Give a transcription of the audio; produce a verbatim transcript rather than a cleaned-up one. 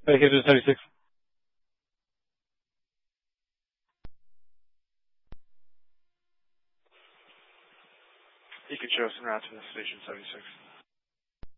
Vacation seventy-six. You can show us en route to Station seventy-six.